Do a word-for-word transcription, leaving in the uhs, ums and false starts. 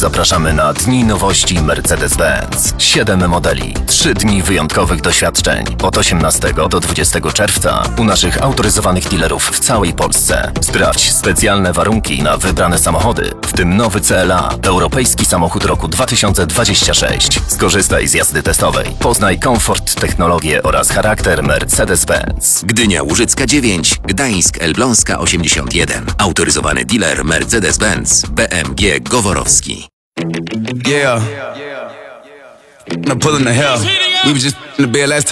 zapraszamy na Dni Nowości Mercedes-Benz. Siedem modeli, trzy dni wyjątkowych doświadczeń. Od osiemnastego do dwudziestego czerwca u naszych autoryzowanych dealerów w całej Polsce. Sprawdź specjalne warunki na wybrane samochody, w tym nowy C L A, europejski samochód roku dwa tysiące dwudziestego szóstego. Skorzystaj z jazdy testowej. Poznaj komfort, technologię oraz charakter Mercedes-Benz. Gdynia Łużycka dziewięć, Gdańsk Elbląska osiemdziesiąt jeden. Autoryzowany dealer Mercedes-Benz B M G Goworowski. Yeah. I'm pulling the hell. We was just in the bed last time.